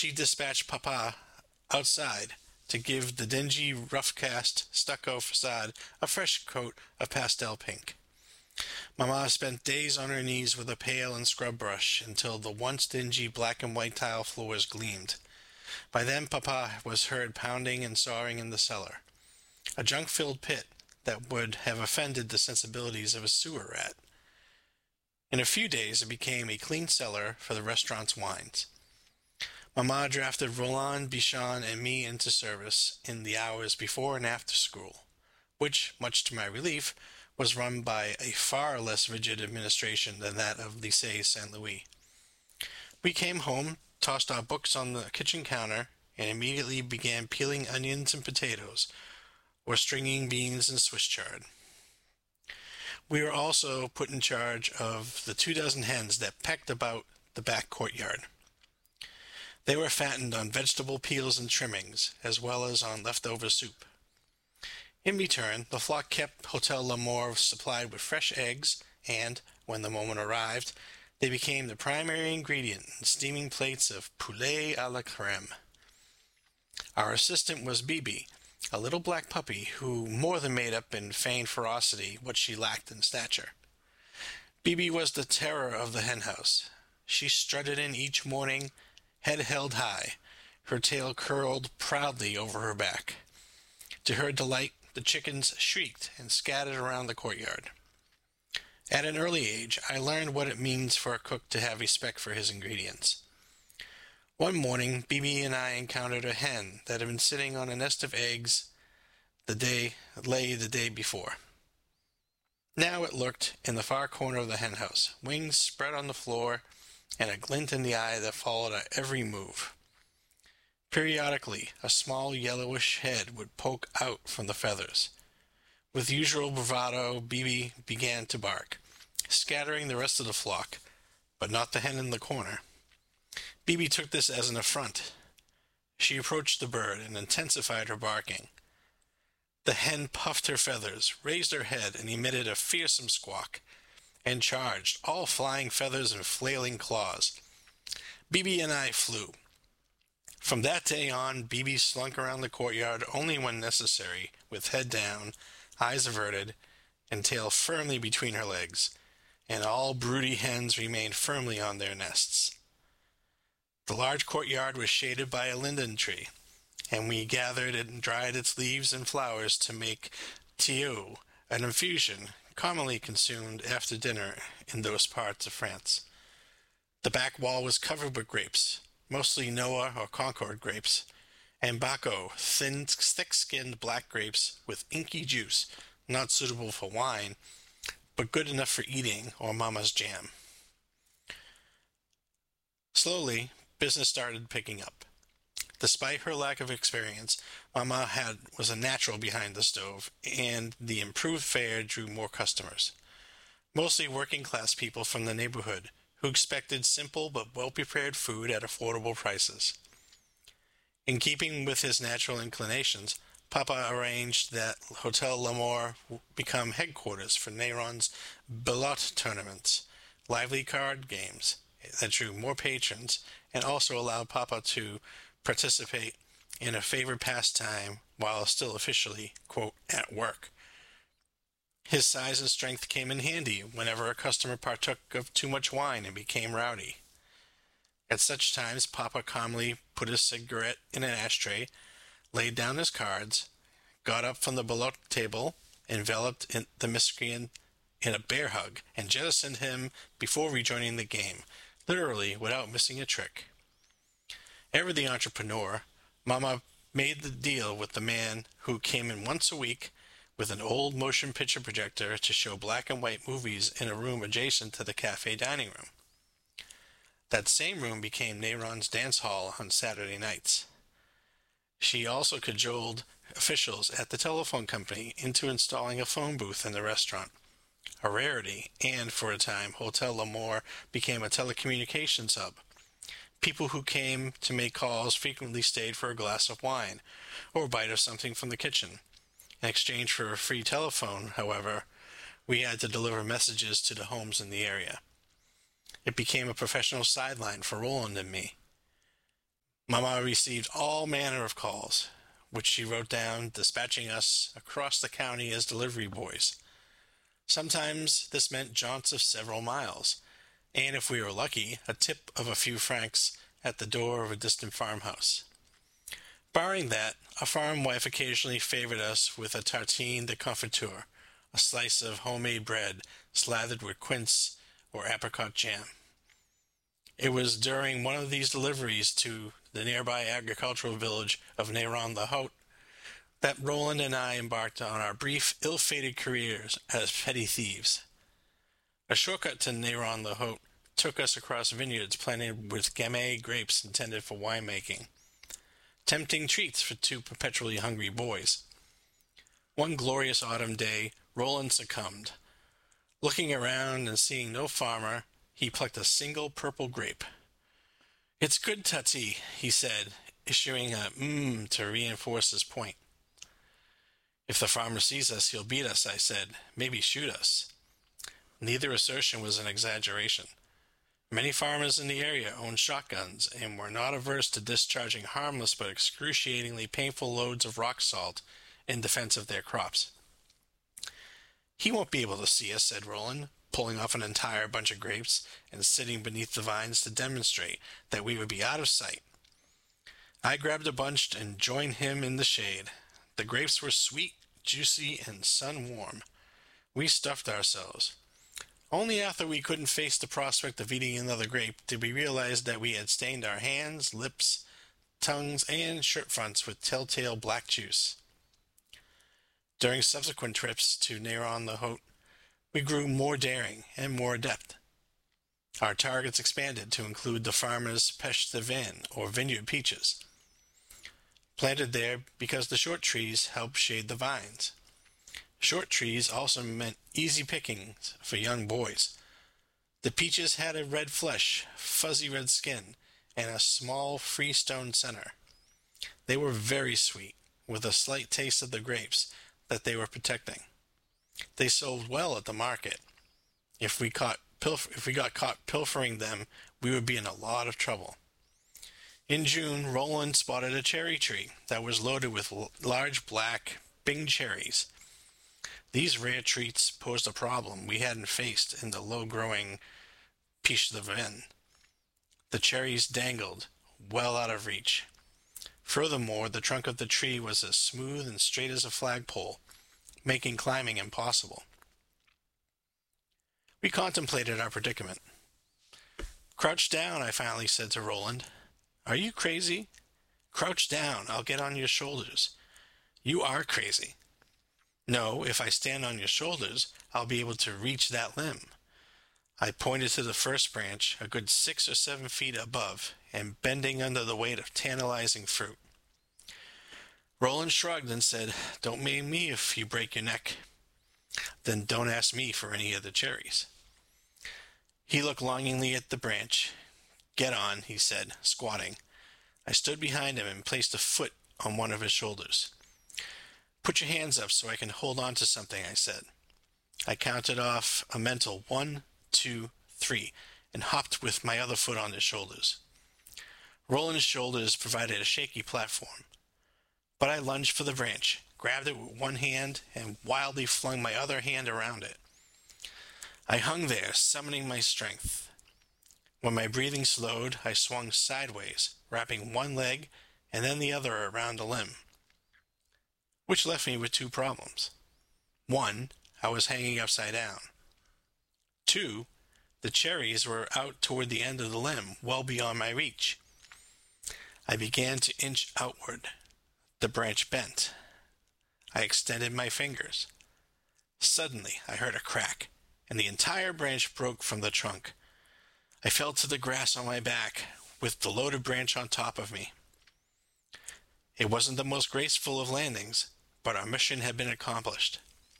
she dispatched Papa outside to give the dingy, rough-cast stucco facade a fresh coat of pastel pink. Mamma spent days on her knees with a pail and scrub brush until the once dingy black and white tile floors gleamed. By then Papa was heard pounding and sawing in the cellar, a junk-filled pit that would have offended the sensibilities of a sewer rat. In a few days it became a clean cellar for the restaurant's wines. Mamma drafted Roland, Bichon, and me into service in the hours before and after school, which, much to my relief, was run by a far less rigid administration than that of Lycée Saint Louis. We came home, tossed our books on the kitchen counter, and immediately began peeling onions and potatoes, or stringing beans and Swiss chard. We were also put in charge of the 24 hens that pecked about the back courtyard. They were fattened on vegetable peels and trimmings, as well as on leftover soup. In return, the flock kept Hotel L'Amour supplied with fresh eggs, and, when the moment arrived, they became the primary ingredient in steaming plates of poulet à la crème. Our assistant was Bibi, a little black puppy who more than made up in feigned ferocity what she lacked in stature. Bibi was the terror of the henhouse. She strutted in each morning, head held high, her tail curled proudly over her back. To her delight, the chickens shrieked and scattered around the courtyard. At an early age, I learned what it means for a cook to have respect for his ingredients. One morning, Bibi and I encountered a hen that had been sitting on a nest of eggs the day before. Now it lurked in the far corner of the henhouse, wings spread on the floor, and a glint in the eye that followed our every move. Periodically, a small yellowish head would poke out from the feathers. With usual bravado, Bibi began to bark, scattering the rest of the flock, but not the hen in the corner. Bibi took this as an affront. She approached the bird and intensified her barking. The hen puffed her feathers, raised her head, and emitted a fearsome squawk, and charged, all flying feathers and flailing claws. Bibi and I flew. From that day on, Bibi slunk around the courtyard only when necessary, with head down, eyes averted, and tail firmly between her legs, and all broody hens remained firmly on their nests. The large courtyard was shaded by a linden tree, and we gathered and dried its leaves and flowers to make tiaoux, an infusion commonly consumed after dinner in those parts of France. The back wall was covered with grapes, mostly Noah or Concord grapes, and Baco, thin, thick-skinned black grapes with inky juice, not suitable for wine, but good enough for eating or Mama's jam. Slowly, business started picking up. Despite her lack of experience, Mama was a natural behind the stove, and the improved fare drew more customers. Mostly working-class people from the neighborhood, who expected simple but well-prepared food at affordable prices. In keeping with his natural inclinations, Papa arranged that Hotel L'Amour become headquarters for Néron's Belote tournaments, lively card games that drew more patrons and also allowed Papa to participate in a favored pastime while still officially, quote, at work. His size and strength came in handy whenever a customer partook of too much wine and became rowdy. At such times, Papa calmly put his cigarette in an ashtray, laid down his cards, got up from the below table, enveloped the miscreant in a bear hug, and jettisoned him before rejoining the game, literally without missing a trick. Ever the entrepreneur, Mama made the deal with the man who came in once a week with an old motion picture projector to show black and white movies in a room adjacent to the cafe dining room. That same room became Néron's dance hall on Saturday nights. She also cajoled officials at the telephone company into installing a phone booth in the restaurant, a rarity, and for a time Hotel L'Amour became a telecommunications hub. People who came to make calls frequently stayed for a glass of wine or a bite of something from the kitchen. In exchange for a free telephone, however, we had to deliver messages to the homes in the area. It became a professional sideline for Roland and me. Mama received all manner of calls, which she wrote down, dispatching us across the county as delivery boys. Sometimes this meant jaunts of several miles, and if we were lucky, a tip of a few francs at the door of a distant farmhouse. Barring that, a farm wife occasionally favored us with a tartine de confiture, a slice of homemade bread slathered with quince or apricot jam. It was during one of these deliveries to the nearby agricultural village of Néron-le-Haut that Roland and I embarked on our brief, ill-fated careers as petty thieves. A shortcut to Néron-le-Haut took us across vineyards planted with Gamay grapes intended for winemaking. Tempting treats for two perpetually hungry boys. One glorious autumn day, Roland succumbed. Looking around and seeing no farmer, he plucked a single purple grape. "It's good, Tati," he said, issuing a to reinforce his point. "If the farmer sees us, he'll beat us," I said, "maybe shoot us." Neither assertion was an exaggeration. Many farmers in the area owned shotguns and were not averse to discharging harmless but excruciatingly painful loads of rock salt in defense of their crops. "He won't be able to see us," said Roland, pulling off an entire bunch of grapes and sitting beneath the vines to demonstrate that we would be out of sight. I grabbed a bunch and joined him in the shade. The grapes were sweet, juicy, and sun-warm. We stuffed ourselves. Only after we couldn't face the prospect of eating another grape did we realize that we had stained our hands, lips, tongues, and shirt fronts with telltale black juice. During subsequent trips to Néron-le-Haut, we grew more daring and more adept. Our targets expanded to include the farmer's pêche de vin, or vineyard peaches, planted there because the short trees help shade the vines. Short trees also meant easy pickings for young boys. The peaches had a red flesh, fuzzy red skin, and a small freestone center. They were very sweet, with a slight taste of the grapes that they were protecting. They sold well at the market. If we got caught pilfering them, we would be in a lot of trouble. In June, Roland spotted a cherry tree that was loaded with large black Bing cherries. These rare treats posed a problem we hadn't faced in the low-growing pêche de vin. The cherries dangled, well out of reach. Furthermore, the trunk of the tree was as smooth and straight as a flagpole, making climbing impossible. We contemplated our predicament. "Crouch down," I finally said to Roland. "Are you crazy?" "Crouch down. I'll get on your shoulders." "You are crazy." "No, if I stand on your shoulders, I'll be able to reach that limb." I pointed to the first branch, a good 6 or 7 feet above, and bending under the weight of tantalizing fruit. Roland shrugged and said, "Don't make me if you break your neck." "Then don't ask me for any of the cherries." He looked longingly at the branch. "Get on," he said, squatting. I stood behind him and placed a foot on one of his shoulders. "Put your hands up so I can hold on to something," I said. I counted off a mental 1, 2, 3, and hopped with my other foot on his shoulders. Roland's shoulders provided a shaky platform, but I lunged for the branch, grabbed it with one hand, and wildly flung my other hand around it. I hung there, summoning my strength. When my breathing slowed, I swung sideways, wrapping one leg and then the other around the limb, which left me with 2 problems. 1, I was hanging upside down. 2, the cherries were out toward the end of the limb, well beyond my reach. I began to inch outward. The branch bent. I extended my fingers. Suddenly, I heard a crack, and the entire branch broke from the trunk. I fell to the grass on my back, with the loaded branch on top of me. It wasn't the most graceful of landings, but our mission had been accomplished.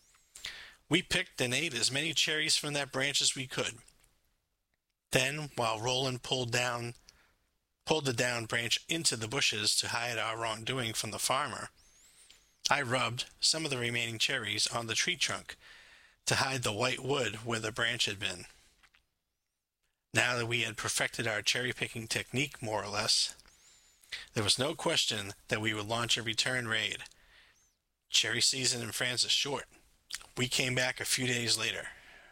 We picked and ate as many cherries from that branch as we could. Then, while Roland pulled the down branch into the bushes to hide our wrongdoing from the farmer, I rubbed some of the remaining cherries on the tree trunk to hide the white wood where the branch had been. Now that we had perfected our cherry-picking technique more or less, There was no question that we would launch a return raid. Cherry season in France is short. We came back a few days later.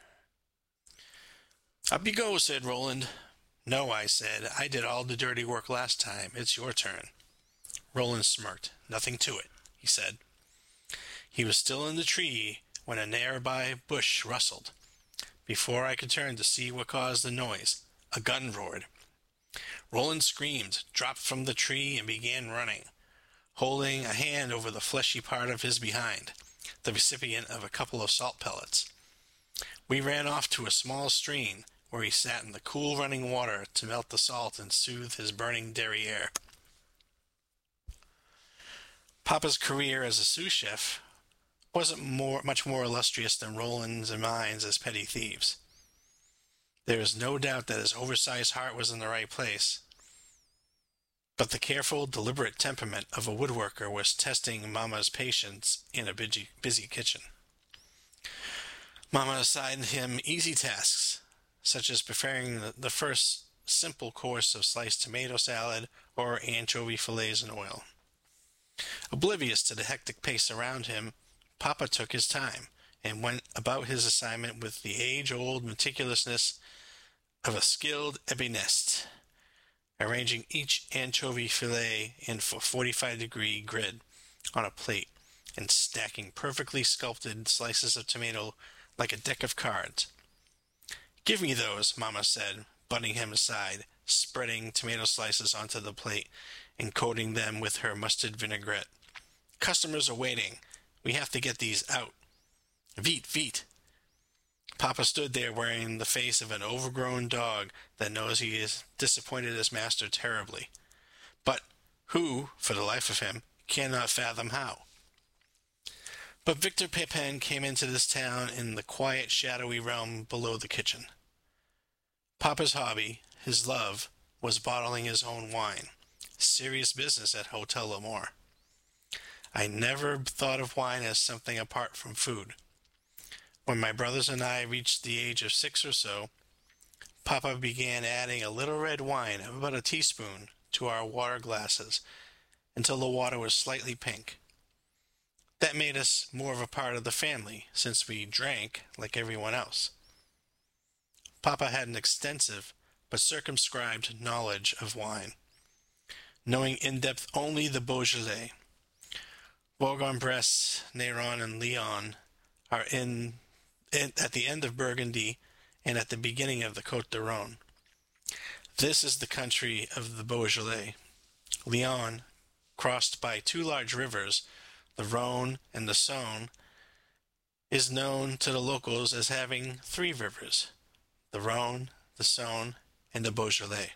"Up you go," said Roland. "No," I said. "I did all the dirty work last time. It's your turn." Roland smirked. "Nothing to it," he said. He was still in the tree when a nearby bush rustled. Before I could turn to see what caused the noise, a gun roared. Roland screamed, dropped from the tree, and began running, holding a hand over the fleshy part of his behind, the recipient of a couple of salt pellets. We ran off to a small stream, where he sat in the cool running water to melt the salt and soothe his burning derriere. Papa's career as a sous chef wasn't much more illustrious than Roland's and mine's as petty thieves. There is no doubt that his oversized heart was in the right place, but the careful, deliberate temperament of a woodworker was testing Mama's patience in a busy kitchen. Mama assigned him easy tasks, such as preparing the first simple course of sliced tomato salad or anchovy fillets in oil. Oblivious to the hectic pace around him, Papa took his time and went about his assignment with the age-old meticulousness of a skilled ébéniste, arranging each anchovy fillet in a 45-degree grid on a plate and stacking perfectly sculpted slices of tomato like a deck of cards. "Give me those," Mama said, butting him aside, spreading tomato slices onto the plate and coating them with her mustard vinaigrette. "Customers are waiting. We have to get these out. Vite, vite." Papa stood there wearing the face of an overgrown dog that knows he has disappointed his master terribly, but who, for the life of him, cannot fathom how. But Victor Pepin came into this town in the quiet, shadowy realm below the kitchen. Papa's hobby, his love, was bottling his own wine. Serious business at Hotel L'Amour. I never thought of wine as something apart from food. When my brothers and I reached the age of 6 or so, Papa began adding a little red wine, about a teaspoon, to our water glasses, until the water was slightly pink. That made us more of a part of the family, since we drank like everyone else. Papa had an extensive but circumscribed knowledge of wine, knowing in depth only the Beaujolais. Bourg-en-Bresse, Néron, and Lyon are at the end of Burgundy and at the beginning of the Côte d'Aron. This is the country of the Beaujolais. Lyon, crossed by two large rivers, the Rhône and the Saône, is known to the locals as having 3 rivers, the Rhône, the Saône, and the Beaujolais.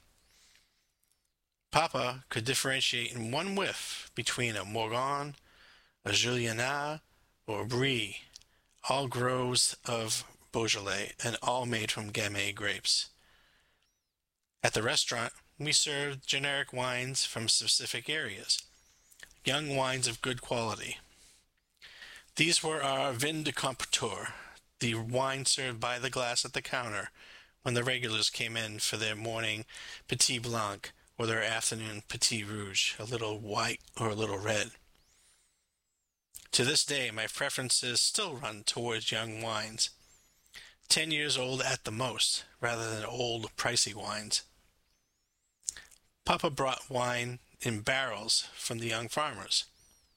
Papa could differentiate in one whiff between a Morgon, a Juliana, or a Brie, all groves of Beaujolais, and all made from Gamay grapes. At the restaurant, we served generic wines from specific areas, young wines of good quality. These were our vin de comptoir, the wine served by the glass at the counter when the regulars came in for their morning Petit Blanc or their afternoon Petit Rouge, a little white or a little red. To this day, my preferences still run towards young wines, 10 years old at the most, rather than old, pricey wines. Papa brought wine in barrels from the young farmers.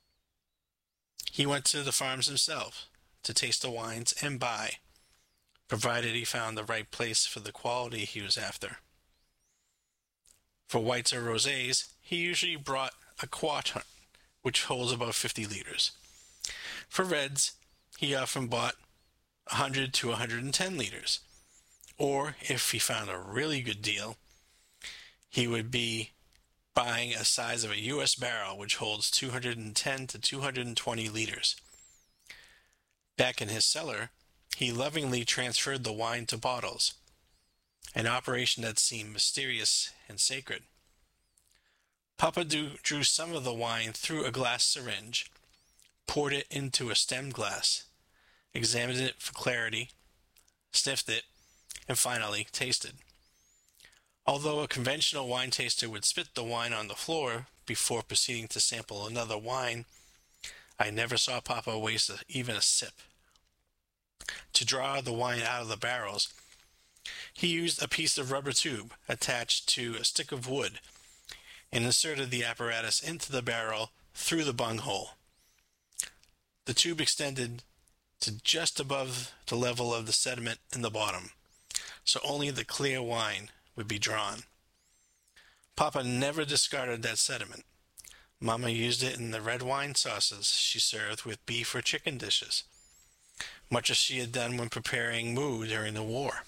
He went to the farms himself to taste the wines and buy, provided he found the right place for the quality he was after. For whites or rosés, he usually brought a Quart, which holds about 50 liters. For reds, he often bought 100 to 110 liters. Or, if he found a really good deal, he would be buying a size of a U.S. barrel, which holds 210 to 220 liters. Back in his cellar, he lovingly transferred the wine to bottles, an operation that seemed mysterious and sacred. Papa drew some of the wine through a glass syringe, poured it into a stemmed glass, examined it for clarity, sniffed it, and finally tasted. Although a conventional wine taster would spit the wine on the floor, before proceeding to sample another wine. I never saw Papa waste even a sip. To draw the wine out of the barrels, he used a piece of rubber tube attached to a stick of wood and inserted the apparatus into the barrel through the bunghole. The tube extended to just above the level of the sediment in the bottom, so only the clear wine would be drawn. Papa never discarded that sediment. Mama used it in the red wine sauces she served with beef or chicken dishes, much as she had done when preparing moo during the war.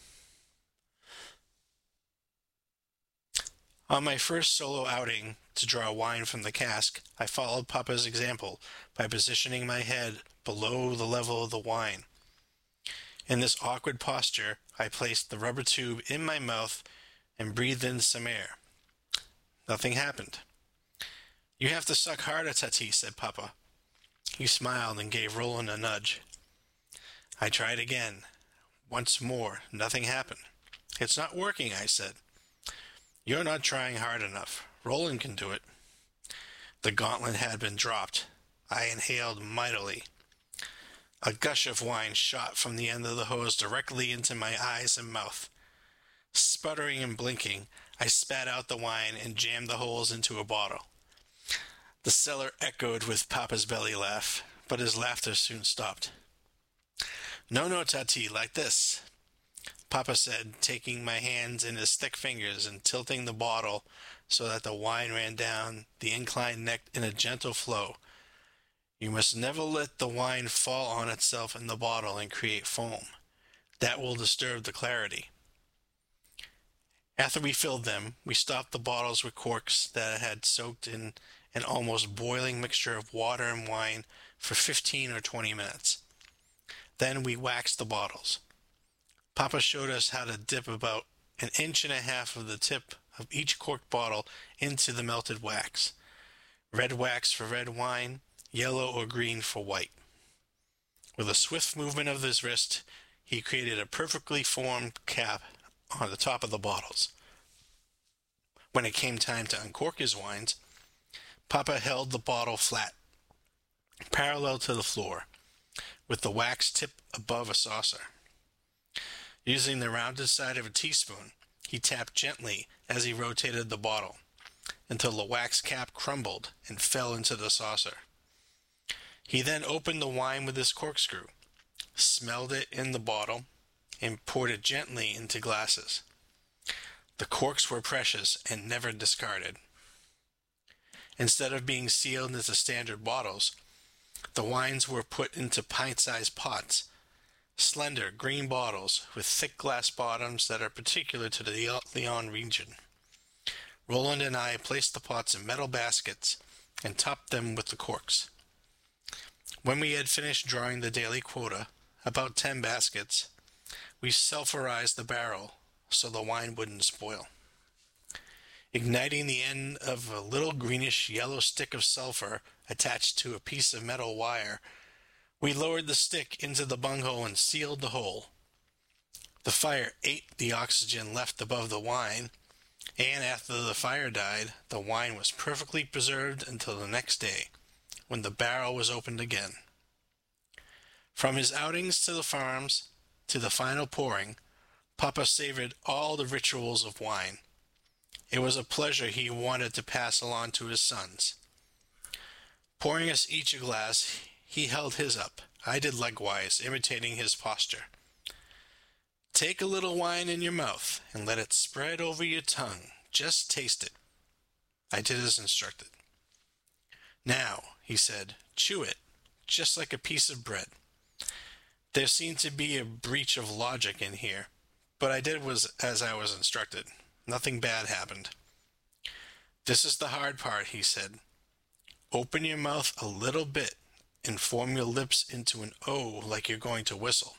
On my first solo outing to draw wine from the cask, I followed Papa's example by positioning my head below the level of the wine. In this awkward posture, I placed the rubber tube in my mouth and breathed in some air. Nothing happened. "You have to suck harder, Tati," said Papa. He smiled and gave Roland a nudge. I tried again. Once more, nothing happened. "It's not working," I said. "You're not trying hard enough. Roland can do it." The gauntlet had been dropped. I inhaled mightily. A gush of wine shot from the end of the hose directly into my eyes and mouth. Sputtering and blinking, I spat out the wine and jammed the holes into a bottle. The cellar echoed with Papa's belly laugh, but his laughter soon stopped. No, Tati, like this," Papa said, taking my hands in his thick fingers and tilting the bottle so that the wine ran down the inclined neck in a gentle flow. "You must never let the wine fall on itself in the bottle and create foam. That will disturb the clarity." After we filled them, we stopped the bottles with corks that had soaked in an almost boiling mixture of water and wine for 15 or 20 minutes. Then we waxed the bottles. Papa showed us how to dip about 1.5 inches of the tip of each corked bottle into the melted wax. Red wax for red wine, yellow or green for white. With a swift movement of his wrist, he created a perfectly formed cap on the top of the bottles. When it came time to uncork his wines, Papa held the bottle flat, parallel to the floor, with the wax tip above a saucer. Using the rounded side of a teaspoon, he tapped gently as he rotated the bottle, until the wax cap crumbled and fell into the saucer. He then opened the wine with his corkscrew, smelled it in the bottle, and poured it gently into glasses. The corks were precious and never discarded. Instead of being sealed into standard bottles, the wines were put into pint-sized pots, slender green bottles with thick glass bottoms that are particular to the Lyon region. Roland and I placed the pots in metal baskets and topped them with the corks. When we had finished drawing the daily quota, about 10 baskets, we sulfurized the barrel so the wine wouldn't spoil. Igniting the end of a little greenish-yellow stick of sulfur attached to a piece of metal wire, we lowered the stick into the bunghole and sealed the hole. The fire ate the oxygen left above the wine, and after the fire died, the wine was perfectly preserved until the next day, when the barrel was opened again. From his outings to the farms, to the final pouring, Papa savored all the rituals of wine. It was a pleasure he wanted to pass along to his sons. Pouring us each a glass, he held his up. I did likewise, imitating his posture. "Take a little wine in your mouth and let it spread over your tongue. Just taste it." I did as instructed. "Now," he said, "chew it, just like a piece of bread." There seemed to be a breach of logic in here, but I did as I was instructed. Nothing bad happened. "This is the hard part," he said. "Open your mouth a little bit and form your lips into an O like you're going to whistle."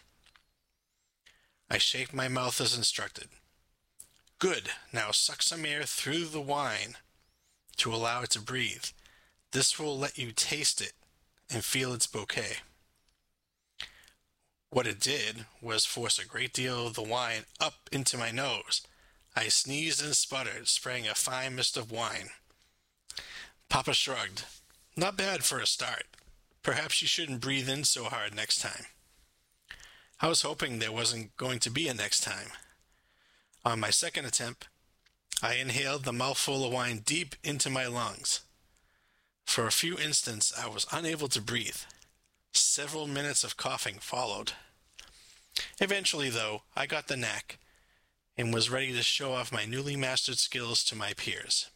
I shaped my mouth as instructed. "Good. Now suck some air through the wine to allow it to breathe. This will let you taste it and feel its bouquet." What it did was force a great deal of the wine up into my nose. I sneezed and sputtered, spraying a fine mist of wine. Papa shrugged. Not bad for a start. Perhaps you shouldn't breathe in so hard next time. I was hoping there wasn't going to be a next time. On my second attempt, I inhaled the mouthful of wine deep into my lungs. For a few instants, I was unable to breathe. Several minutes of coughing followed. Eventually, though, I got the knack and was ready to show off my newly mastered skills to my peers.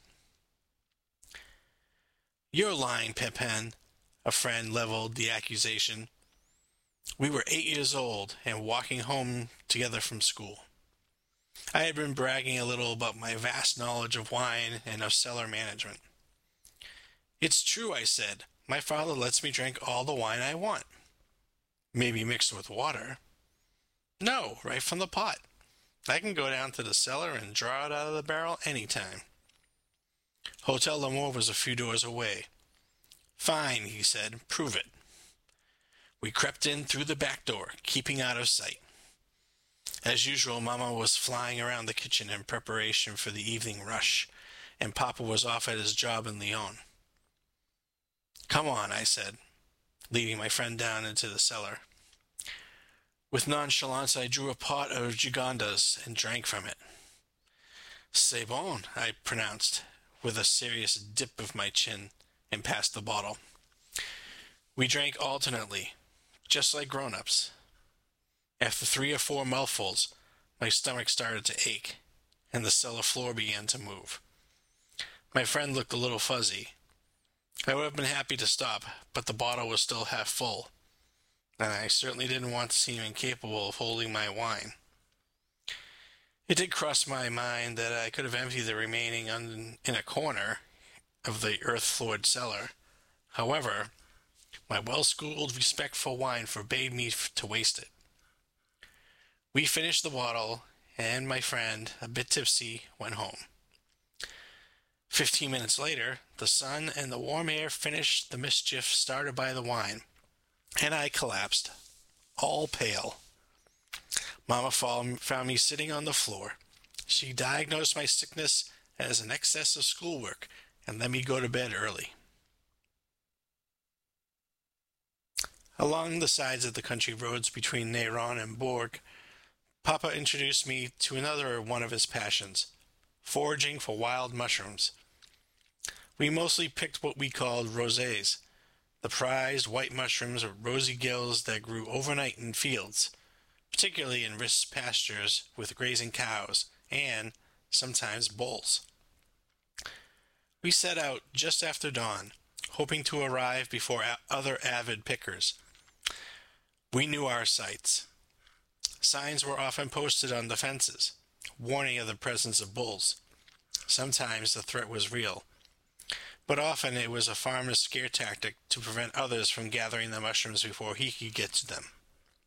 "You're lying, Pepin," a friend leveled the accusation. We were 8 years old and walking home together from school. I had been bragging a little about my vast knowledge of wine and of cellar management. "It's true," I said. "My father lets me drink all the wine I want." "Maybe mixed with water." "No, right from the pot. I can go down to the cellar and draw it out of the barrel any time." Hotel L'Amour was a few doors away. "Fine," he said. "Prove it." We crept in through the back door, keeping out of sight. As usual, Mama was flying around the kitchen in preparation for the evening rush, and Papa was off at his job in Lyon. "Come on," I said, leading my friend down into the cellar. With nonchalance, I drew a pot of Gigondas and drank from it. "C'est bon," I pronounced, with a serious dip of my chin, and passed the bottle. We drank alternately, just like grown-ups. After 3 or 4 mouthfuls, my stomach started to ache, and the cellar floor began to move. My friend looked a little fuzzy. I would have been happy to stop, but the bottle was still half full, and I certainly didn't want to seem incapable of holding my wine. It did cross my mind that I could have emptied the remaining in a corner of the earth-floored cellar. However, my well-schooled respect for wine forbade me to waste it. We finished the bottle, and my friend, a bit tipsy, went home. 15 minutes later, the sun and the warm air finished the mischief started by the wine, and I collapsed, all pale. Mama found me sitting on the floor. She diagnosed my sickness as an excess of schoolwork and let me go to bed early. Along the sides of the country roads between Neyron and Bourg, Papa introduced me to another one of his passions, foraging for wild mushrooms. We mostly picked what we called rosés, the prized white mushrooms with rosy gills that grew overnight in fields, particularly in rich pastures with grazing cows and, sometimes, bulls. We set out just after dawn, hoping to arrive before other avid pickers. We knew our sights. Signs were often posted on the fences, warning of the presence of bulls. Sometimes the threat was real, but often it was a farmer's scare tactic to prevent others from gathering the mushrooms before he could get to them.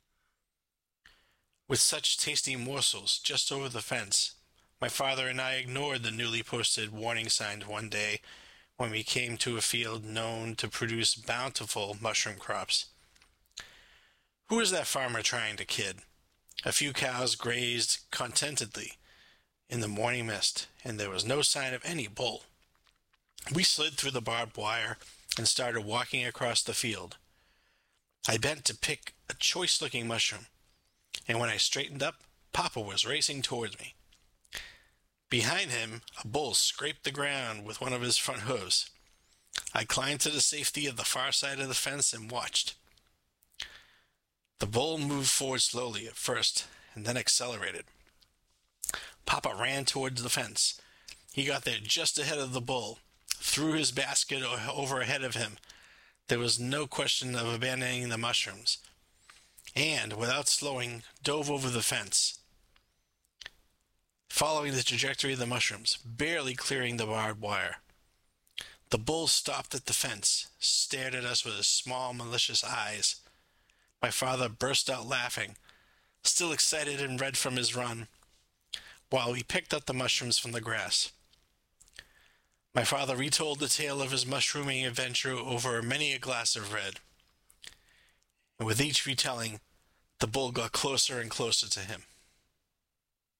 With such tasty morsels just over the fence, my father and I ignored the newly posted warning signs one day when we came to a field known to produce bountiful mushroom crops. Who was that farmer trying to kid? A few cows grazed contentedly in the morning mist, and there was no sign of any bull. We slid through the barbed wire and started walking across the field. I bent to pick a choice-looking mushroom, and when I straightened up, Papa was racing towards me. Behind him, a bull scraped the ground with one of his front hooves. I climbed to the safety of the far side of the fence and watched. The bull moved forward slowly at first, and then accelerated. Papa ran towards the fence. He got there just ahead of the bull, threw his basket over ahead of him. There was no question of abandoning the mushrooms, and, without slowing, dove over the fence, following the trajectory of the mushrooms, barely clearing the barbed wire. The bull stopped at the fence, stared at us with his small, malicious eyes. My father burst out laughing, still excited and red from his run, while we picked up the mushrooms from the grass. My father retold the tale of his mushrooming adventure over many a glass of red, and with each retelling, the bull got closer and closer to him.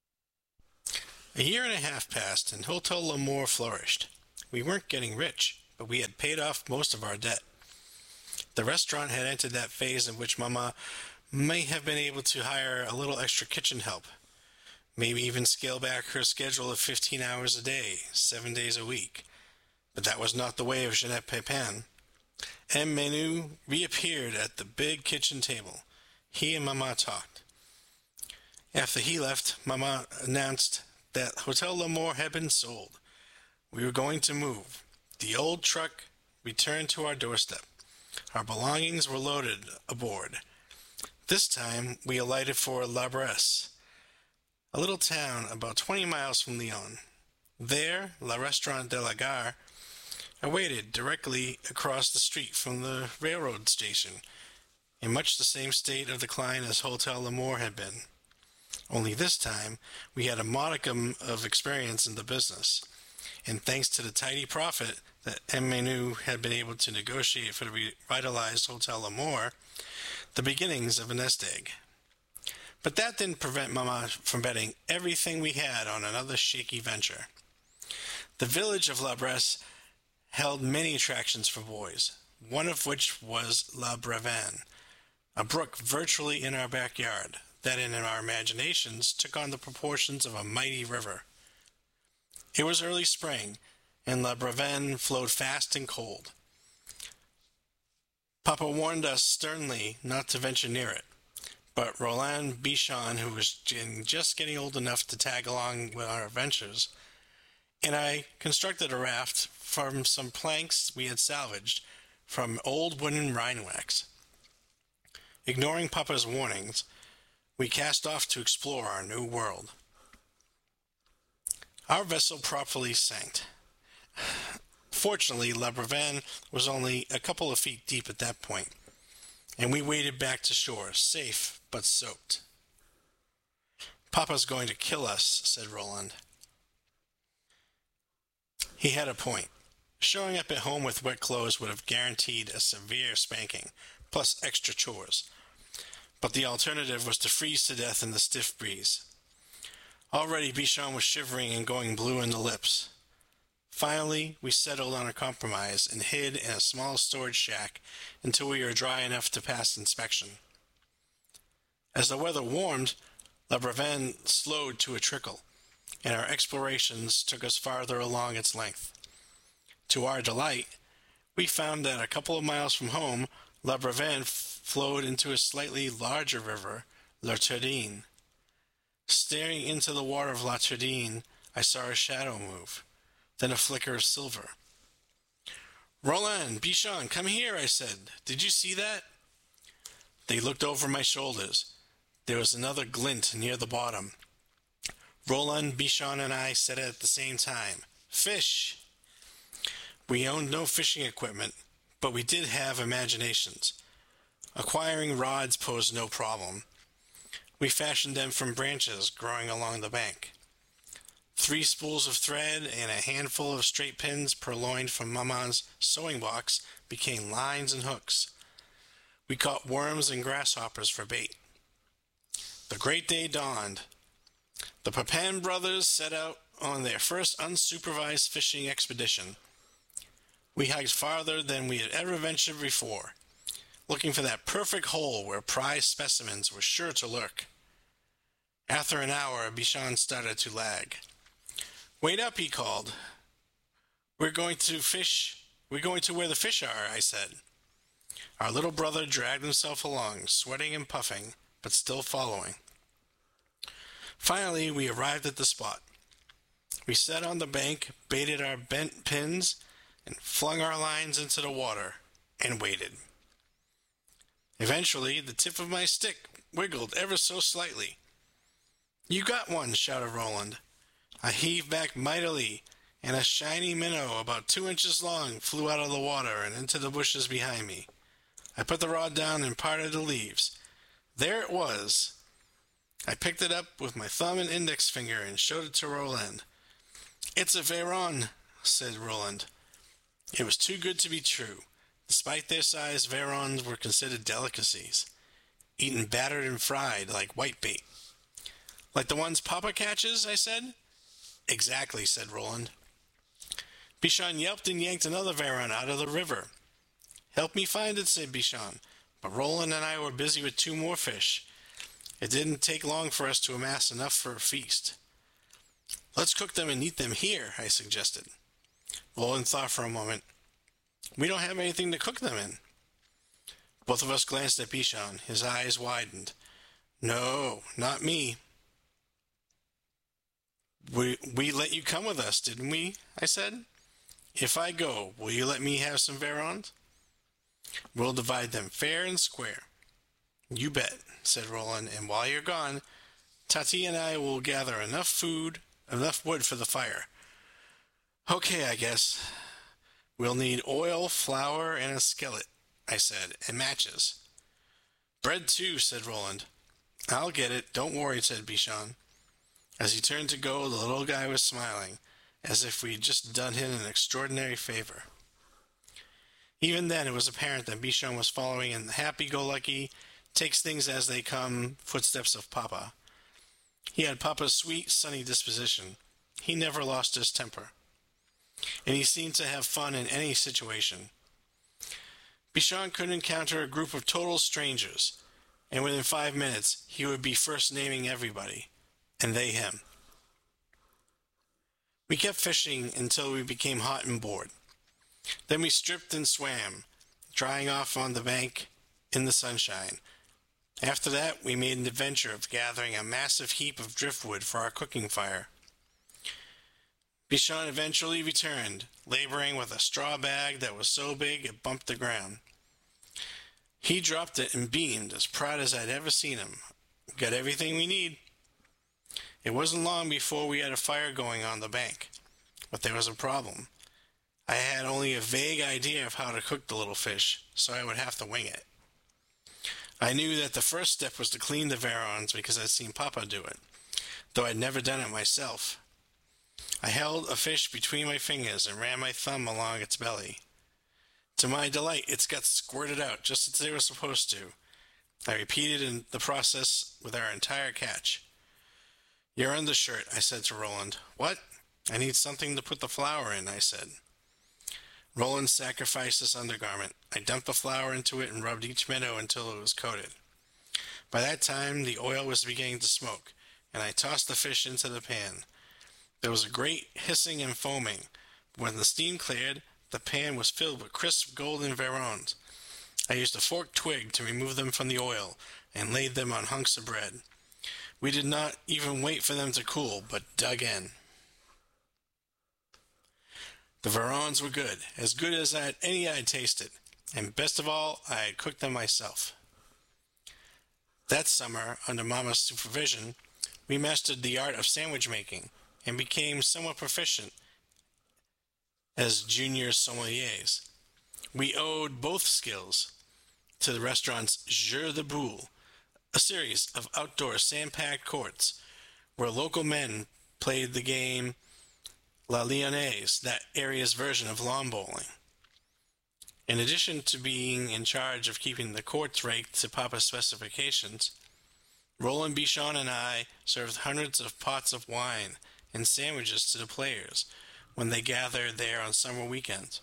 A year and a half passed, and Hotel L'Amour flourished. We weren't getting rich, but we had paid off most of our debt. The restaurant had entered that phase in which Mama may have been able to hire a little extra kitchen help, maybe even scale back her schedule of 15 hours a day, 7 days a week. But that was not the way of Jeanette Pepin. M. Menu reappeared at the big kitchen table. He and Mama talked. After he left, Mama announced that Hotel L'Amour had been sold. We were going to move. The old truck returned to our doorstep. Our belongings were loaded aboard. This time we alighted for La Bresse, a little town about 20 miles from Lyon. There, La Restaurant de la Gare awaited directly across the street from the railroad station, in much the same state of decline as Hotel L'Amour had been. Only this time we had a modicum of experience in the business, and thanks to the tidy profit that M. Menu had been able to negotiate for the revitalized Hotel L'Amour, the beginnings of a nest egg. But that didn't prevent Mama from betting everything we had on another shaky venture. The village of La Bresse held many attractions for boys, one of which was La Bravin, a brook virtually in our backyard that in our imaginations took on the proportions of a mighty river. It was early spring, and La Bravin flowed fast and cold. Papa warned us sternly not to venture near it, but Roland Bichon, who was just getting old enough to tag along with our adventures, and I constructed a raft from some planks we had salvaged from old wooden Rhine-wax. Ignoring Papa's warnings, we cast off to explore our new world. Our vessel properly sank. Fortunately, La Bravin was only a couple of feet deep at that point, and we waded back to shore, safe but soaked. "Papa's going to kill us," said Roland. He had a point. Showing up at home with wet clothes would have guaranteed a severe spanking, plus extra chores. But the alternative was to freeze to death in the stiff breeze. Already Bichon was shivering and going blue in the lips. Finally, we settled on a compromise and hid in a small storage shack until we were dry enough to pass inspection. As the weather warmed, La Bravin slowed to a trickle, and our explorations took us farther along its length. To our delight, we found that a couple of miles from home, La Bravin flowed into a slightly larger river, La Turdine. Staring into the water of La Turdine, I saw a shadow move, then a flicker of silver. "Roland, Bichon, come here," I said. "Did you see that?" They looked over my shoulders. There was another glint near the bottom. Roland, Bichon, and I said it at the same time. "Fish!" We owned no fishing equipment, but we did have imaginations. Acquiring rods posed no problem. We fashioned them from branches growing along the bank. 3 spools of thread and a handful of straight pins purloined from Mama's sewing box became lines and hooks. We caught worms and grasshoppers for bait. The great day dawned. The Pepin brothers set out on their first unsupervised fishing expedition. We hiked farther than we had ever ventured before, looking for that perfect hole where prized specimens were sure to lurk. After an hour, Bichon started to lag. "Wait up," he called. We're going to where the fish are," I said. Our little brother dragged himself along, sweating and puffing, but still following. Finally, we arrived at the spot. We sat on the bank, baited our bent pins, and flung our lines into the water, and waited. Eventually, the tip of my stick wiggled ever so slightly. "You got one," shouted Roland. I heaved back mightily, and a shiny minnow about 2 inches long flew out of the water and into the bushes behind me. I put the rod down and parted the leaves. There it was. I picked it up with my thumb and index finger and showed it to Roland. "It's a Varon," said Roland. It was too good to be true. Despite their size, Varons were considered delicacies, eaten battered and fried like whitebait. "Like the ones Papa catches?" I said. "Exactly," said Roland. Bichon yelped and yanked another Varon out of the river. Help me find it, said Bichon, but Roland and I were busy with 2 more fish. It didn't take long for us to amass enough for a feast. Let's cook them and eat them here, I suggested. Roland thought for a moment. We don't have anything to cook them in. Both of us glanced at Bichon. His eyes widened. No, not me. We let you come with us, didn't we? I said. If I go, will you let me have some Varons? We'll divide them fair and square. You bet, said Roland, and while you're gone, Tati and I will gather enough wood for the fire. Okay, I guess. We'll need oil, flour, and a skillet, I said, and matches. Bread too, said Roland. I'll get it, don't worry, said Bichon. As he turned to go, the little guy was smiling, as if we'd just done him an extraordinary favor. Even then, it was apparent that Bichon was following in the happy-go-lucky, takes things as they come footsteps of Papa. He had Papa's sweet, sunny disposition. He never lost his temper. And he seemed to have fun in any situation. Bichon could encounter a group of total strangers, and within 5 minutes he would be first naming everybody, and they him. We kept fishing until we became hot and bored. Then we stripped and swam, drying off on the bank in the sunshine. After that, we made an adventure of gathering a massive heap of driftwood for our cooking fire. Bichon eventually returned, laboring with a straw bag that was so big it bumped the ground. He dropped it and beamed, as proud as I'd ever seen him. Got everything we need. It wasn't long before we had a fire going on the bank, but there was a problem. I had only a vague idea of how to cook the little fish, so I would have to wing it. I knew that the first step was to clean the Varons because I'd seen Papa do it, though I'd never done it myself. I held a fish between my fingers and ran my thumb along its belly. To my delight, its guts squirted out just as they were supposed to. I repeated the process with our entire catch. Your undershirt, I said to Roland. What? I need something to put the flour in, I said. Roland sacrificed his undergarment. I dumped the flour into it and rubbed each minnow until it was coated. By that time, the oil was beginning to smoke, and I tossed the fish into the pan. There was a great hissing and foaming. When the steam cleared, the pan was filled with crisp golden Varons. I used a forked twig to remove them from the oil and laid them on hunks of bread. We did not even wait for them to cool, but dug in. The Varons were good as any I'd tasted, and best of all, I had cooked them myself. That summer, under Mama's supervision, we mastered the art of sandwich making and became somewhat proficient as junior sommeliers. We owed both skills to the restaurant's Jeu de Boule, a series of outdoor sand-packed courts where local men played the game La Lyonnaise, that area's version of lawn bowling. In addition to being in charge of keeping the courts raked to Papa's specifications, Roland, Bichon, and I served hundreds of pots of wine and sandwiches to the players when they gathered there on summer weekends.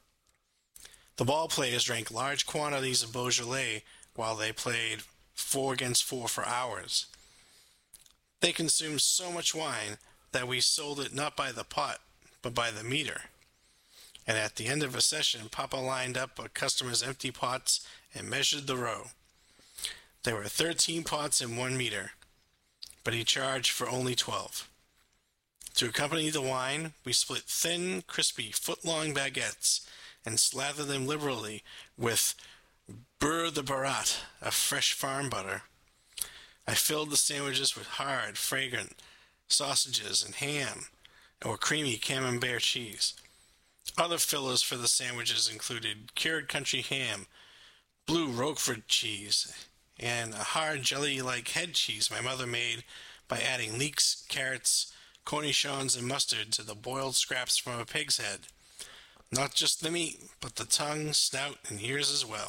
The ball players drank large quantities of Beaujolais while they played 4 against 4 for hours. They consumed so much wine that we sold it not by the pot, but by the meter. And at the end of a session, Papa lined up a customer's empty pots and measured the row. There were 13 pots in 1 meter, but he charged for only 12. To accompany the wine, we split thin, crispy, foot-long baguettes and slathered them liberally with beurre de Barat, a fresh farm butter. I filled the sandwiches with hard, fragrant sausages and ham, or creamy camembert cheese. Other fillers for the sandwiches included cured country ham, blue Roquefort cheese, and a hard jelly-like head cheese my mother made by adding leeks, carrots, cornichons, and mustard to the boiled scraps from a pig's head. Not just the meat, but the tongue, snout, and ears as well.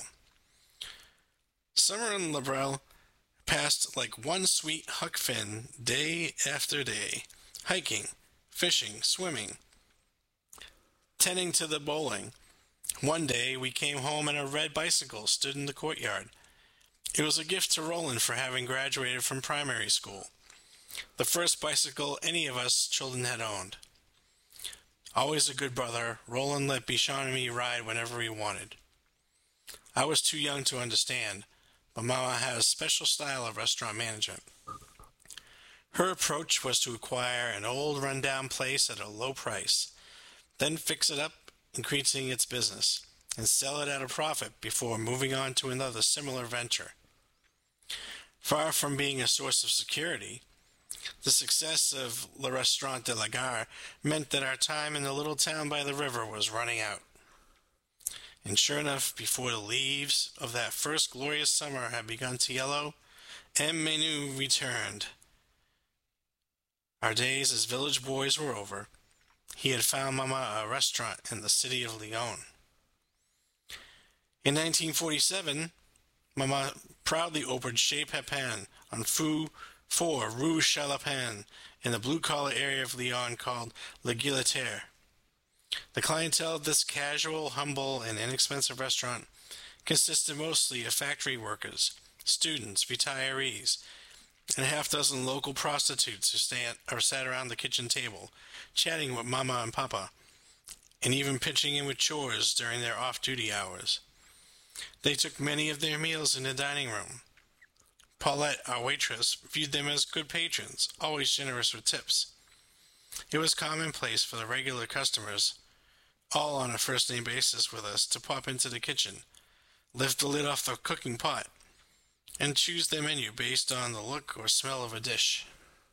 Summer in Labrelle passed like one sweet Huck Finn day after day, hiking, fishing, swimming. attending to the bowling. One day we came home and a red bicycle stood in the courtyard. It was a gift to Roland for having graduated from primary school. The first bicycle any of us children had owned. Always a good brother, Roland let Bichon and me ride whenever we wanted. I was too young to understand, but Mama had a special style of restaurant management. Her approach was to acquire an old run-down place at a low price, then fix it up, increasing its business, and sell it at a profit before moving on to another similar venture. Far from being a source of security, the success of Le Restaurant de la Gare meant that our time in the little town by the river was running out. And sure enough, before the leaves of that first glorious summer had begun to yellow, M. Menu returned. Our days as village boys were over. He had found Mama a restaurant in the city of Lyon. In 1947, Mama proudly opened Chez Pepin on 4 Rue Chalepin in the blue-collar area of Lyon called Le Guillotière. The clientele of this casual, humble, and inexpensive restaurant consisted mostly of factory workers, students, retirees, and a half-dozen local prostitutes who sat around the kitchen table, chatting with Mama and Papa, and even pitching in with chores during their off-duty hours. They took many of their meals in the dining room. Paulette, our waitress, viewed them as good patrons, always generous with tips. It was commonplace for the regular customers, all on a first-name basis with us, to pop into the kitchen, lift the lid off the cooking pot, and choose their menu based on the look or smell of a dish.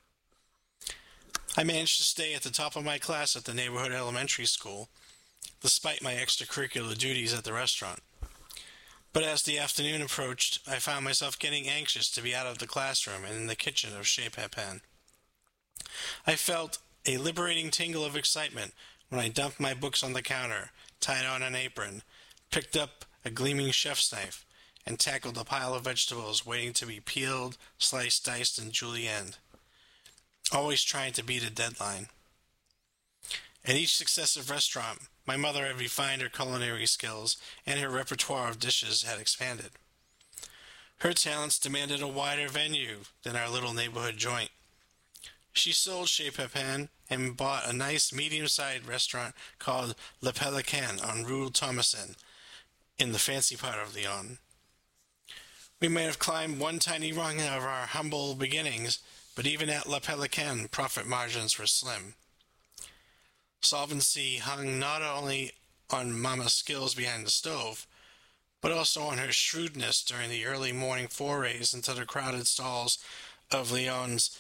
I managed to stay at the top of my class at the neighborhood elementary school, despite my extracurricular duties at the restaurant. But as the afternoon approached, I found myself getting anxious to be out of the classroom and in the kitchen of Chez Pepin. I felt a liberating tingle of excitement when I dumped my books on the counter, tied on an apron, picked up a gleaming chef's knife, and tackled a pile of vegetables waiting to be peeled, sliced, diced, and julienned, always trying to beat a deadline. At each successive restaurant, my mother had refined her culinary skills, and her repertoire of dishes had expanded. Her talents demanded a wider venue than our little neighborhood joint. She sold Chez Pepin and bought a nice medium-sized restaurant called Le Pelican on Rue Thomasin, in the fancy part of Lyon. We might have climbed one tiny rung of our humble beginnings, but even at Le Pelican, profit margins were slim. Solvency hung not only on Mama's skills behind the stove, but also on her shrewdness during the early morning forays into the crowded stalls of Lyon's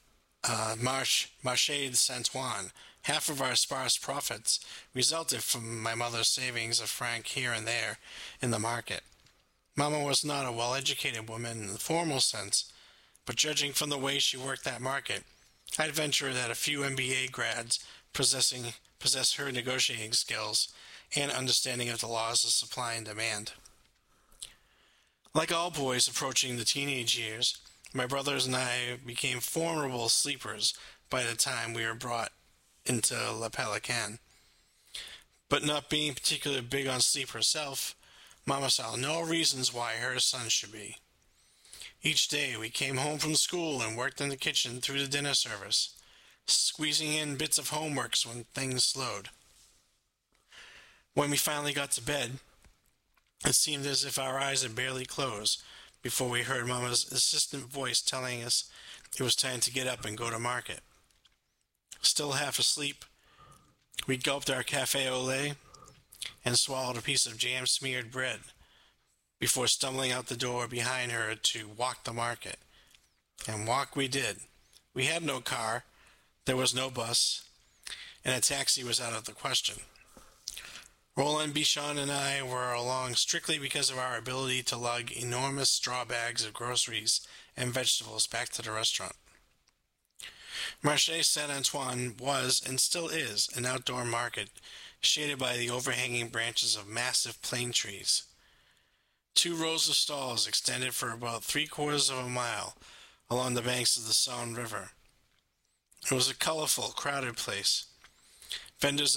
Marché de Saint-Ouen. Half of our sparse profits resulted from my mother's savings of franc here and there in the market. Mama was not a well-educated woman in the formal sense, but judging from the way she worked that market, I'd venture that a few MBA grads possess her negotiating skills and understanding of the laws of supply and demand. Like all boys approaching the teenage years, my brothers and I became formidable sleepers by the time we were brought into Le Pelican. But not being particularly big on sleep herself, Mama saw no reasons why her son should be. Each day we came home from school and worked in the kitchen through the dinner service, squeezing in bits of homeworks when things slowed. When we finally got to bed, it seemed as if our eyes had barely closed before we heard Mama's insistent voice telling us it was time to get up and go to market. Still half asleep, we gulped our café au lait and swallowed a piece of jam-smeared bread before stumbling out the door behind her to walk the market. And walk we did. We had no car, there was no bus, and a taxi was out of the question. Roland, Bichon, and I were along strictly because of our ability to lug enormous straw bags of groceries and vegetables back to the restaurant. Marché Saint-Antoine was, and still is, an outdoor market shaded by the overhanging branches of massive plane trees. 2 rows of stalls extended for about 3/4 of a mile along the banks of the Saône River. It was a colorful, crowded place. Vendors of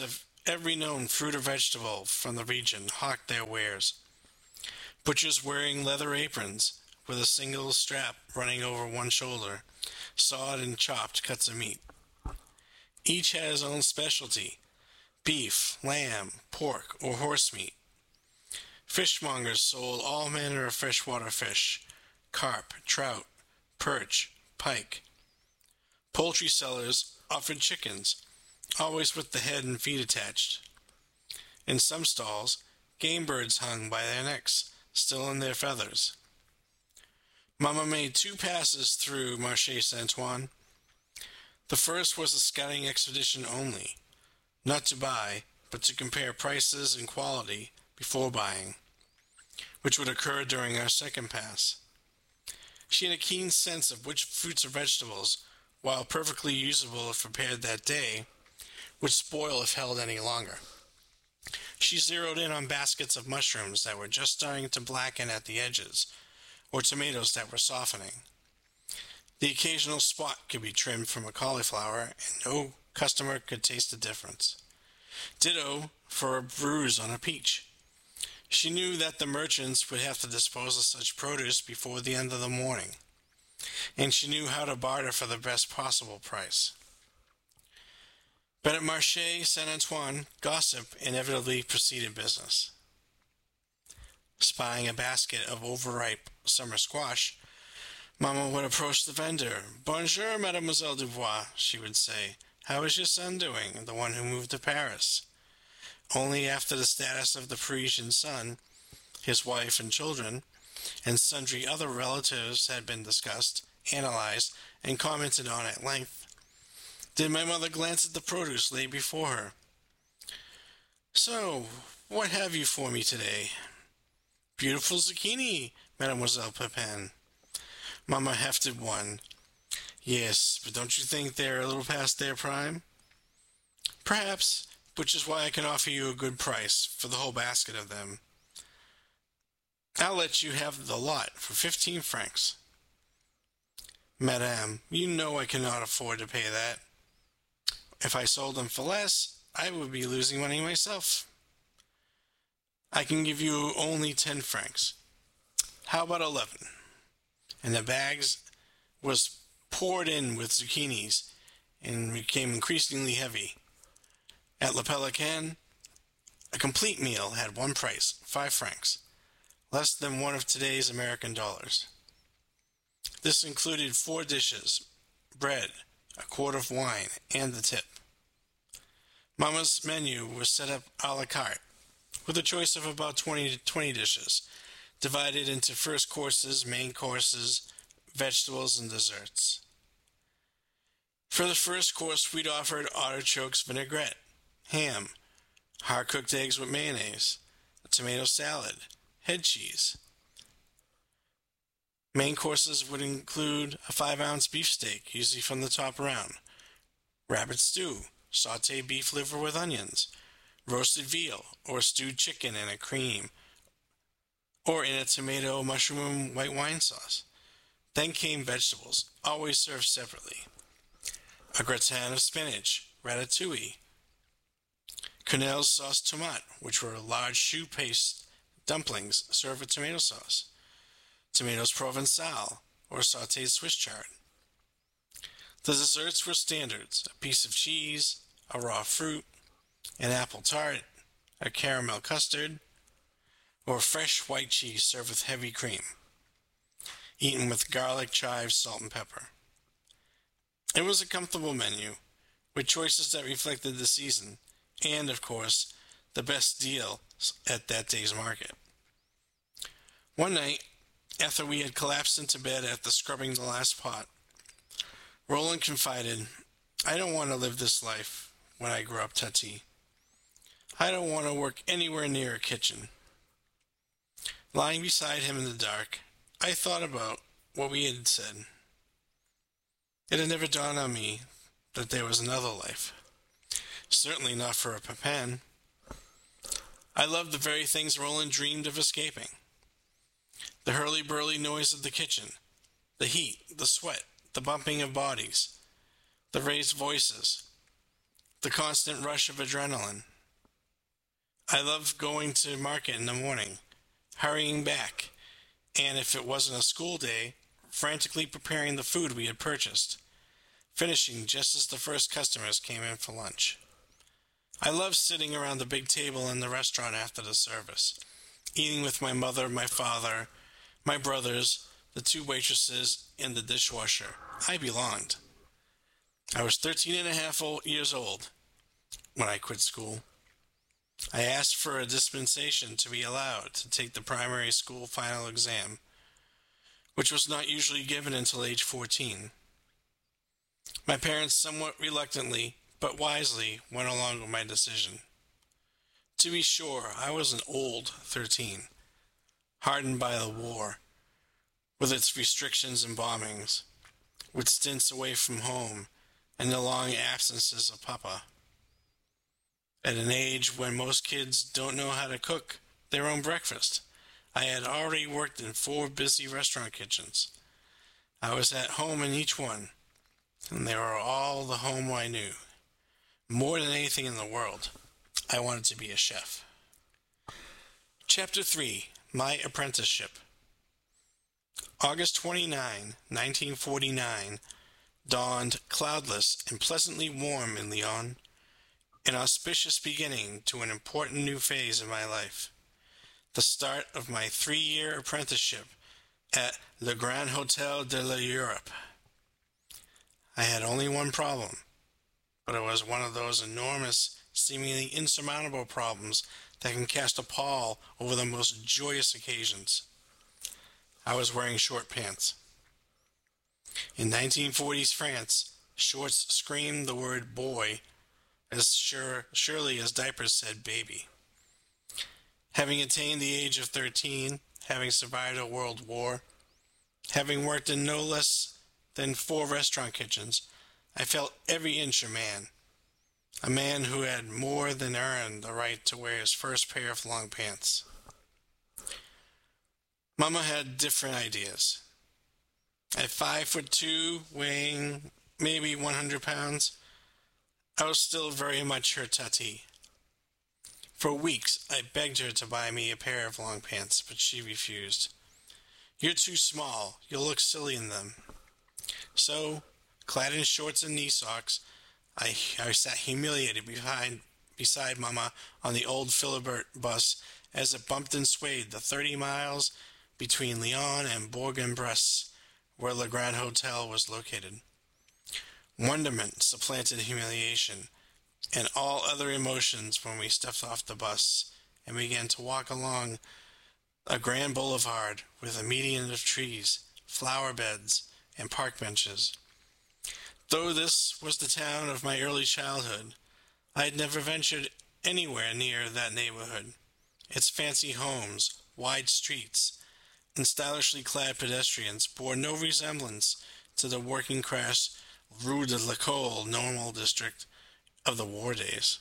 Every known fruit or vegetable from the region hawked their wares. Butchers wearing leather aprons with a single strap running over one shoulder sawed and chopped cuts of meat. Each had his own specialty: beef, lamb, pork, or horse meat. Fishmongers sold all manner of freshwater fish: carp, trout, perch, pike. Poultry sellers offered chickens, always with the head and feet attached. In some stalls, game birds hung by their necks, still in their feathers. Mama made 2 passes through Marché Saint-Ouen. The first was a scouting expedition only, not to buy, but to compare prices and quality before buying, which would occur during our second pass. She had a keen sense of which fruits or vegetables, while perfectly usable if prepared that day, would spoil if held any longer. She zeroed in on baskets of mushrooms that were just starting to blacken at the edges, or tomatoes that were softening. The occasional spot could be trimmed from a cauliflower, and no customer could taste the difference. Ditto for a bruise on a peach. She knew that the merchants would have to dispose of such produce before the end of the morning, and she knew how to barter for the best possible price. But at Marché Saint-Antoine, gossip inevitably preceded business. Spying a basket of overripe summer squash, Mama would approach the vendor. "Bonjour, Mademoiselle Dubois," she would say. "How is your son doing, the one who moved to Paris?" Only after the status of the Parisian son, his wife and children, and sundry other relatives had been discussed, analyzed, and commented on at length, did my mother glance at the produce laid before her. "So, what have you for me today?" "Beautiful zucchini, Mademoiselle Pepin." Mama hefted one. "Yes, but don't you think they're a little past their prime?" "Perhaps, which is why I can offer you a good price for the whole basket of them. I'll let you have the lot for 15 francs. "Madame, you know I cannot afford to pay that. If I sold them for less, I would be losing money myself." "I can give you only 10 francs. How about 11? And the bags was poured in with zucchinis and became increasingly heavy. At Le Pelican, a complete meal had one price, 5 francs, less than one of today's American dollars. This included 4 dishes, bread, a quart of wine, and the tip. Mama's menu was set up a la carte, with a choice of about 20 dishes, divided into first courses, main courses, vegetables, and desserts. For the first course, we'd offered artichokes vinaigrette, ham, hard-cooked eggs with mayonnaise, a tomato salad, head cheese. Main courses would include a 5-ounce beefsteak, usually from the top round, rabbit stew, sautéed beef liver with onions, roasted veal, or stewed chicken in a cream, or in a tomato, mushroom, and white wine sauce. Then came vegetables, always served separately. A gratin of spinach, ratatouille, quenelles sauce tomate, which were large choux paste dumplings served with tomato sauce, tomatoes provençal, or sautéed Swiss chard. The desserts were standards: a piece of cheese, a raw fruit, an apple tart, a caramel custard, or fresh white cheese served with heavy cream, eaten with garlic, chives, salt, and pepper. It was a comfortable menu, with choices that reflected the season, and, of course, the best deal at that day's market. One night, after we had collapsed into bed after scrubbing the last pot, Roland confided, "I don't want to live this life when I grow up, Tati. I don't want to work anywhere near a kitchen." Lying beside him in the dark, I thought about what we had said. It had never dawned on me that there was another life. Certainly not for a Pepin. I loved the very things Roland dreamed of escaping. The hurly-burly noise of the kitchen, the heat, the sweat, the bumping of bodies, the raised voices, the constant rush of adrenaline. I loved going to market in the morning, hurrying back, and if it wasn't a school day, frantically preparing the food we had purchased, finishing just as the first customers came in for lunch. I loved sitting around the big table in the restaurant after the service, eating with my mother, my father, my brothers, the two waitresses, and the dishwasher. I belonged. I was 13 and a half years old when I quit school. I asked for a dispensation to be allowed to take the primary school final exam, which was not usually given until age 14. My parents somewhat reluctantly, but wisely, went along with my decision. To be sure, I was an old 13, hardened by the war, with its restrictions and bombings, with stints away from home, and the long absences of Papa. At an age when most kids don't know how to cook their own breakfast, I had already worked in 4 busy restaurant kitchens. I was at home in each one, and they were all the home I knew. More than anything in the world, I wanted to be a chef. Chapter 3. My Apprenticeship. August 29, 1949, dawned cloudless and pleasantly warm in Lyon, an auspicious beginning to an important new phase in my life, the start of my 3-year apprenticeship at Le Grand Hôtel de l'Europe. I had only one problem, but it was one of those enormous, seemingly insurmountable problems that can cast a pall over the most joyous occasions. I was wearing short pants. In 1940s France, shorts screamed the word boy as surely as diapers said baby. Having attained the age of 13, having survived a world war, having worked in no less than 4 restaurant kitchens, I felt every inch a man who had more than earned the right to wear his first pair of long pants. Mama had different ideas. At 5'2", weighing maybe 100 pounds, I was still very much her tattee. For weeks, I begged her to buy me a pair of long pants, but she refused. "You're too small. You'll look silly in them." So, clad in shorts and knee socks, I sat humiliated beside Mama on the old Philibert bus as it bumped and swayed the 30 miles between Lyon and Bourg-en-Bresse, where Le Grand Hotel was located. Wonderment supplanted humiliation and all other emotions when we stepped off the bus and began to walk along a grand boulevard with a median of trees, flower beds, and park benches. Though this was the town of my early childhood, I had never ventured anywhere near that neighborhood. Its fancy homes, wide streets, and stylishly clad pedestrians bore no resemblance to the working-class Rue de l'École normal district of the war days.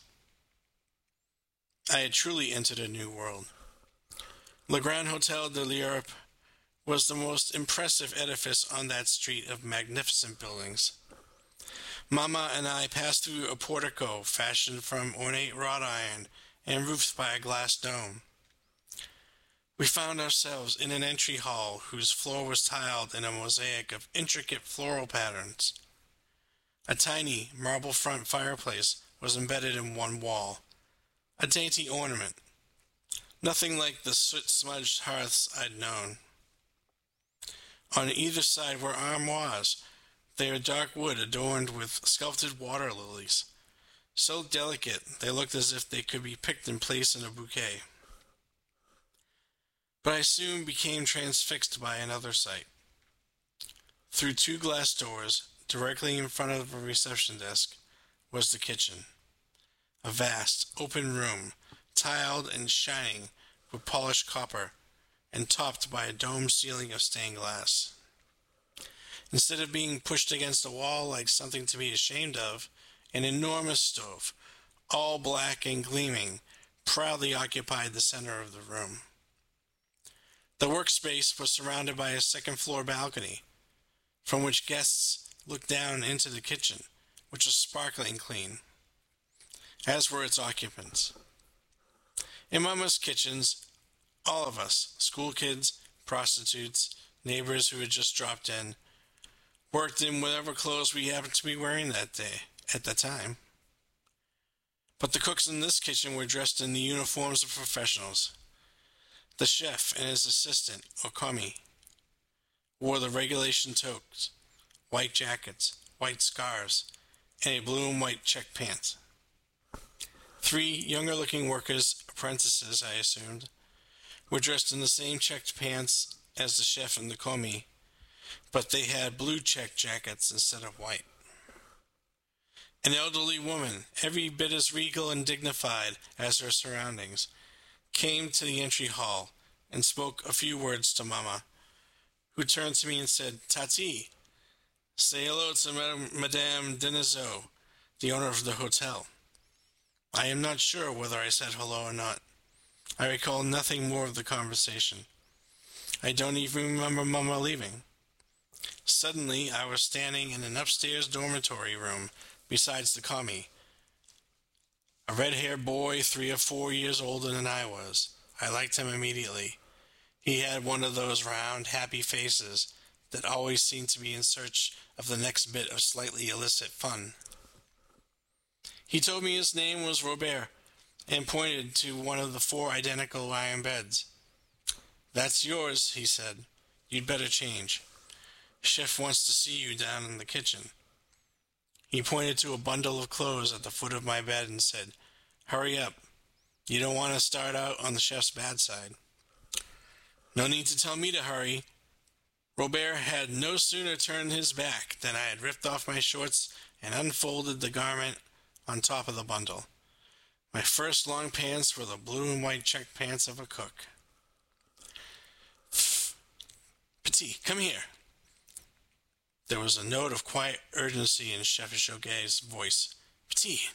I had truly entered a new world. Le Grand Hôtel de l'Europe was the most impressive edifice on that street of magnificent buildings. Mama and I passed through a portico fashioned from ornate wrought iron and roofed by a glass dome. We found ourselves in an entry hall whose floor was tiled in a mosaic of intricate floral patterns. A tiny marble front fireplace was embedded in one wall, a dainty ornament, nothing like the soot-smudged hearths I'd known. On either side were armoires, their dark wood adorned with sculpted water lilies, so delicate they looked as if they could be picked and placed in a bouquet. But I soon became transfixed by another sight. Through 2 glass doors, directly in front of the reception desk, was the kitchen. A vast, open room, tiled and shining with polished copper, and topped by a domed ceiling of stained glass. Instead of being pushed against a wall like something to be ashamed of, an enormous stove, all black and gleaming, proudly occupied the center of the room. The workspace was surrounded by a second-floor balcony, from which guests looked down into the kitchen, which was sparkling clean, as were its occupants. In Mama's kitchens, all of us, school kids, prostitutes, neighbors who had just dropped in, worked in whatever clothes we happened to be wearing that day, at the time. But the cooks in this kitchen were dressed in the uniforms of professionals. The chef and his assistant, Okomi, wore the regulation toques, white jackets, white scarves, and a blue and white check pants. 3 younger-looking workers, apprentices, I assumed, were dressed in the same checked pants as the chef and the Okomi, but they had blue check jackets instead of white. An elderly woman, every bit as regal and dignified as her surroundings, came to the entry hall and spoke a few words to Mama, who turned to me and said, "Tati, say hello to Madame Denisot, the owner of the hotel." I am not sure whether I said hello or not. I recall nothing more of the conversation. I don't even remember Mama leaving. Suddenly, I was standing in an upstairs dormitory room besides the Okomi. A red-haired boy, 3 or 4 years older than I was. I liked him immediately. He had one of those round, happy faces that always seemed to be in search of the next bit of slightly illicit fun. He told me his name was Robert and pointed to one of the 4 identical iron beds. "That's yours," he said. "You'd better change. Chef wants to see you down in the kitchen." He pointed to a bundle of clothes at the foot of my bed and said, "Hurry up. You don't want to start out on the chef's bad side." No need to tell me to hurry. Robert had no sooner turned his back than I had ripped off my shorts and unfolded the garment on top of the bundle. My first long pants were the blue and white check pants of a cook. "Petit, come here." There was a note of quiet urgency in Chef Joguet's voice. "Petit."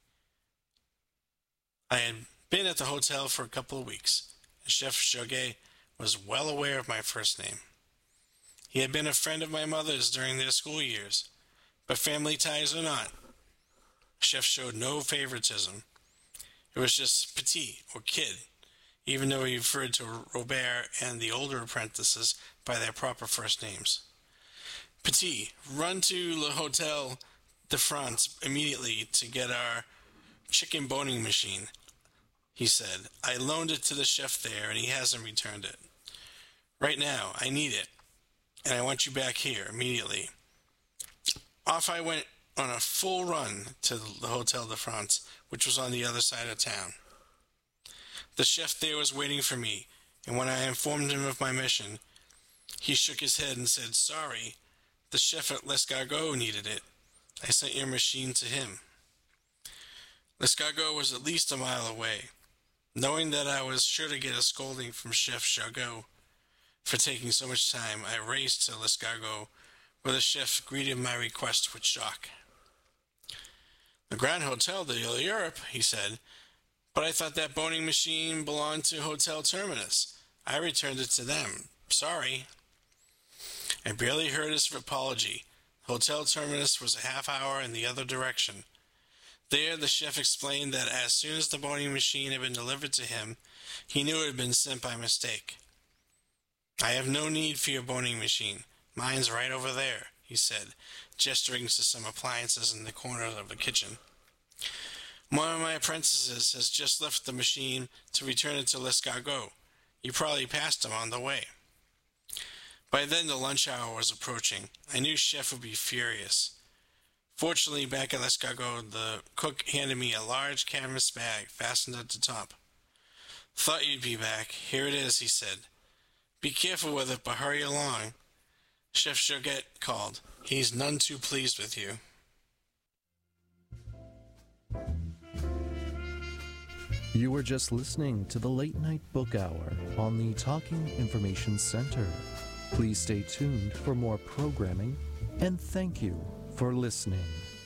I had been at the hotel for a couple of weeks, and Chef Joguet was well aware of my first name. He had been a friend of my mother's during their school years, but family ties or not, Chef showed no favoritism. It was just Petit, or Kid, even though he referred to Robert and the older apprentices by their proper first names. "Petit, run to Le Hotel de France immediately to get our chicken boning machine," he said. "I loaned it to the chef there, and he hasn't returned it. Right now, I need it, and I want you back here immediately." Off I went on a full run to the Hotel de France, which was on the other side of town. The chef there was waiting for me, and when I informed him of my mission, he shook his head and said, "Sorry, the chef at L'Escargot needed it. I sent your machine to him." L'Escargot was at least a mile away. Knowing that I was sure to get a scolding from Chef Joguet for taking so much time, I raced to L'Escargot, where the chef greeted my request with shock. "The Grand Hotel de l'Europe," he said, "but I thought that boning machine belonged to Hotel Terminus. I returned it to them. Sorry." I barely heard his apology. Hotel Terminus was a half hour in the other direction. There, the chef explained that as soon as the boning machine had been delivered to him, he knew it had been sent by mistake. "I have no need for your boning machine. Mine's right over there," he said, gesturing to some appliances in the corner of the kitchen. "One of my apprentices has just left the machine to return it to L'Escargot. You probably passed him on the way." By then the lunch hour was approaching. I knew Chef would be furious. Fortunately, back at L'Escargot, the cook handed me a large canvas bag fastened at the top. "Thought you'd be back. Here it is," he said. "Be careful with it, but hurry along." Chef Joguet called. "He's none too pleased with you." You were just listening to the Late Night Book Hour on the Talking Information Center. Please stay tuned for more programming, and thank you for listening.